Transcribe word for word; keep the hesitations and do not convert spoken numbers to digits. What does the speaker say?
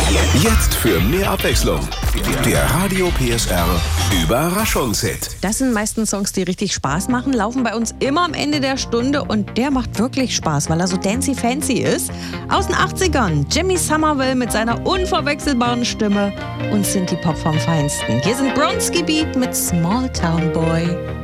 Jetzt für mehr Abwechslung. Der Radio P S R Überraschungshit. Das sind meistens Songs, die richtig Spaß machen, laufen bei uns immer am Ende der Stunde und der macht wirklich Spaß, weil er so dancy fancy ist. Aus den achtzigern, Jimmy Somerville mit seiner unverwechselbaren Stimme und Synthie Pop vom Feinsten. Hier sind Bronski Beat mit Small Town Boy.